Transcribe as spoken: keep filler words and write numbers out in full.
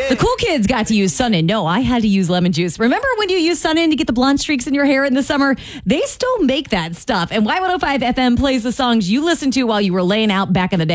The cool kids got to use Sun-In. No, I had to use lemon juice. Remember when you used Sun-In to get the blonde streaks in your hair in the summer? They still make that stuff. And Y one oh five F M plays the songs you listened to while you were laying out back in the day.